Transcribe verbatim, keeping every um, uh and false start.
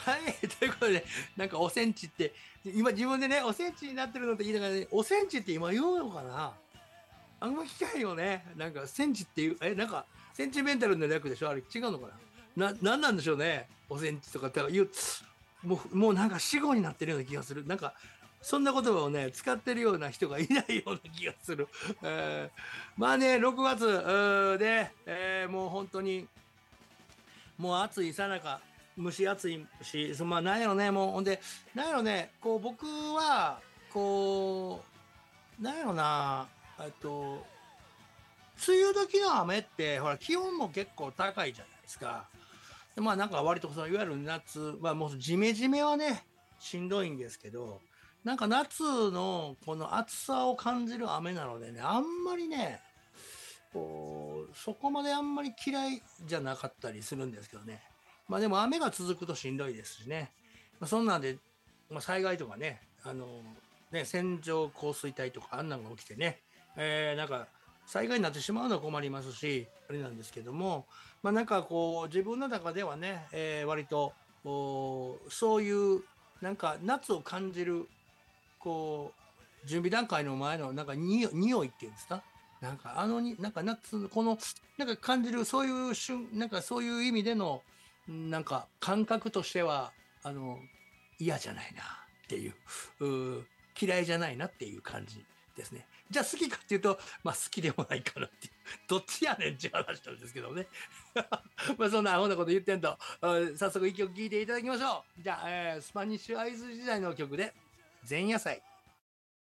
はい、ということで、なんかおセンチって、今自分でね、おセンチになってるのって言いながらね、おセンチって今言うのかな。あんま聞かへんよね。なんか、センチっていう、え、なんか、センチメンタルの略でしょあれ違うのかな。な、なんなんでしょうね。おセンチとかって言う、もう、もうなんか死語になってるような気がする。なんか、そんな言葉をね、使ってるような人がいないような気がする。えーまあね、ろくがつで、えーもう本当に、もう暑いさなか、蒸し暑いし、そまあなんやろね、もう、ほんで、なんやろね、こう僕は、こう、なんやろな、えっと、梅雨時の雨って、ほら、気温も結構高いじゃないですか。でまあなんか割とその、いわゆる夏、まあもうジメジメはね、しんどいんですけど、なんか夏のこの暑さを感じる雨なのでね、あんまりね、こう、そこまであんまり嫌いじゃなかったりするんですけどね。まあでも雨が続くとしんどいですしね。まあ、そんなんで、まあ、災害とかね、あの、ね、線状降水帯とかあんなんが起きてね、えー、なんか災害になってしまうのは困りますし、あれなんですけども、まあなんかこう、自分の中ではね、えー、割と、そういう、なんか夏を感じるこう、準備段階の前の、なんかに、匂いっていうんですか。なんか、あのに、なんか夏、この、なんか感じる、そういう瞬、なんかそういう意味での、なんか感覚としては、あの、嫌じゃないなっていう、う嫌いじゃないなっていう感じですね。じゃあ好きかっていうと、まあ好きでもないかなっていう、どっちやねんっていう話なんですけどね。まあそんなアホなこと言ってんと、早速一曲聴いていただきましょう。じゃあ、えースパニッシュアイズ時代の曲で、前夜祭。